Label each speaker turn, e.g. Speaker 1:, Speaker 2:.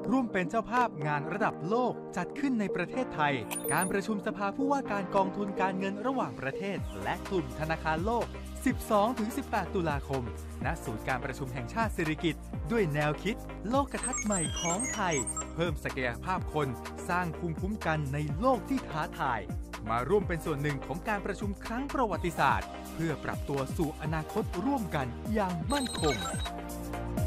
Speaker 1: ร่วมเป็นเจ้าภาพงานระดับโลกจัดขึ้นในประเทศไทยการประชุมสภาผู้ว่าการกองทุนการเงินระหว่างประเทศและกลุ่มธนาคารโลก 12-18 ตุลาคม ณ ศูนย์การประชุมแห่งชาติสิริกิติ์ด้วยแนวคิดโลกทัศน์ใหม่ของไทยเพิ่มศักยภาพคนสร้างภูมิคุ้มกันในโลกที่ท้าทายมาร่วมเป็นส่วนหนึ่งของการประชุมครั้งประวัติศาสตร์เพื่อปรับตัวสู่อนาคตร่วมกันอย่างมั่นคง